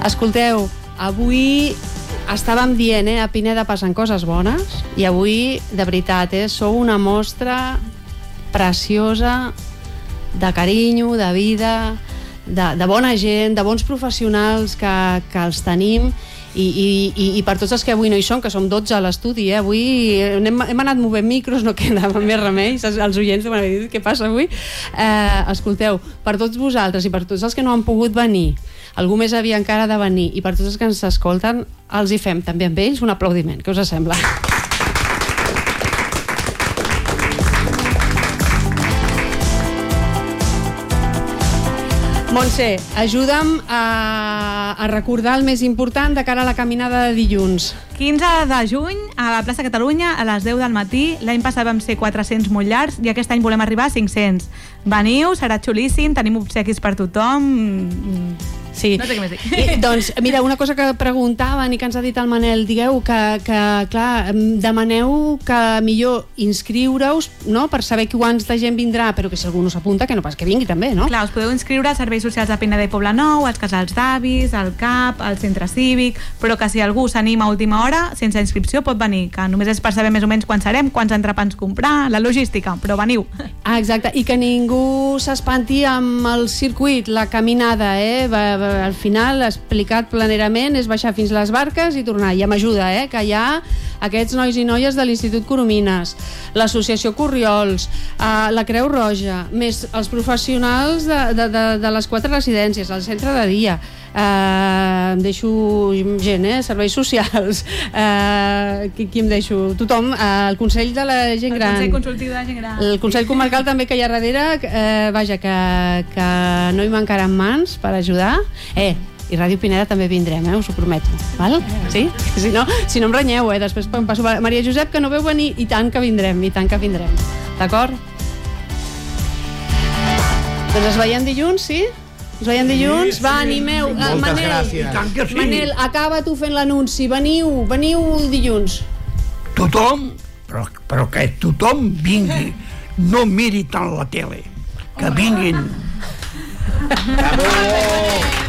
Escolteu, avui estàvem dient, a Pineda passen coses bones, i avui, de veritat, sou una mostra preciosa de carinyo, de vida, de bona gent, de bons professionals que els tenim, i per tots els que avui no hi són, que som 12 a l'estudi, avui hem anat movent micros, no quedava més remei, els oients m'han dit què passa avui. Escolteu, per tots vosaltres i per tots els que no han pogut venir, algú més havia encara de venir, i per tots els que ens escolten, els hi fem també amb ells un aplaudiment. Què us sembla? Montse, ajuda'm a recordar el més important de cara a la caminada de dilluns. 15 de juny, a la plaça Catalunya, a les 10 del matí. L'any passat vam ser 400 molt llargs i aquest any volem arribar a 500. Veniu, serà xulíssim, tenim obsequis per tothom. Sí. No sé què més dir. Doncs, mira, una cosa que preguntaven i que ens ha dit el Manel, digueu que clar, demaneu que millor inscriure-us, no?, per saber quanta gent vindrà, però que si algú no s'apunta, que no pas que vingui també, no? Clar, us podeu inscriure als serveis socials de Pineda i Poblenou, als casals d'avis, al CAP, al centre cívic, però que si algú s'anima a última hora, sense inscripció pot venir, que només és per saber més o menys quan serem, quants entrepans comprar, la logística, però veniu. Exacte, i que ningú s'espanti amb el circuit, la caminada, al final, explicat planerament, és baixar fins les barques i tornar, i amb ajuda, que hi ha aquests nois i noies de l'Institut Coromines, l'associació Corriols, la Creu Roja, més els professionals de les 4 residències, el centre de dia, em deixo gent, serveis socials, qui em deixo? Tothom, el Consell de la Gent Gran, el Consell Consultiu de la Gent Gran, el Consell Comarcal també que hi ha darrere, vaja, que no hi mancaran mans per ajudar. I Ràdio Pineda també vindrem, us ho prometo, val? Sí? Si no em renyeu, després em passo Maria Josep, que no veu venir, i tant que vindrem, d'acord? Doncs es veiem dilluns, sí? Us veiem dilluns? Va, animeu. Moltes gràcies. Manel, acaba tu fent l'anunci. Veniu dilluns. Tothom, però que tothom vingui. No miri tant la tele. Que vinguin. Bravo!